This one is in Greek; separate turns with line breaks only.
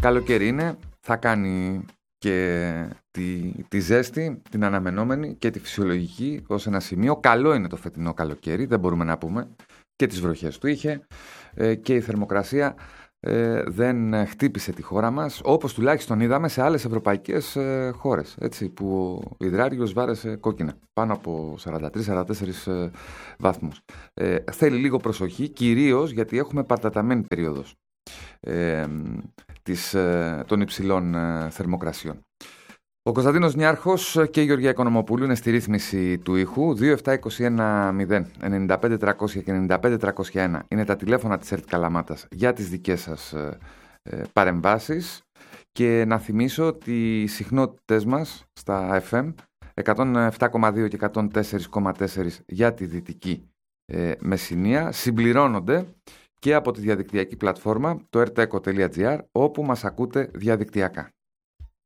Καλοκαίρι είναι, θα κάνει και τη ζέστη, την αναμενόμενη και τη φυσιολογική ως ένα σημείο. Καλό είναι το φετινό καλοκαίρι, δεν μπορούμε να πούμε. Και τις βροχές του είχε και η θερμοκρασία δεν χτύπησε τη χώρα μας, όπως τουλάχιστον είδαμε σε άλλες ευρωπαϊκές χώρες, έτσι, που ο υδράριος βάρεσε κόκκινα, πάνω από 43-44 βαθμούς. Θέλει λίγο προσοχή, κυρίως γιατί έχουμε παρταταμένη περίοδος των υψηλών θερμοκρασιών. Ο Κωνσταντίνος Νιάρχος και η Γεωργία Οικονομοπούλου είναι στη ρύθμιση του ήχου. 2-7-21-0, 95-300 και 95-301 είναι τα τηλέφωνα της ΕΡΤ Καλαμάτας για τις δικές σας παρεμβάσεις. Και να θυμίσω ότι οι συχνότητες μας στα FM 107,2 και 104,4 για τη Δυτική Μεσσηνία συμπληρώνονται και από τη διαδικτυακή πλατφόρμα το rteco.gr, όπου μας ακούτε διαδικτυακά.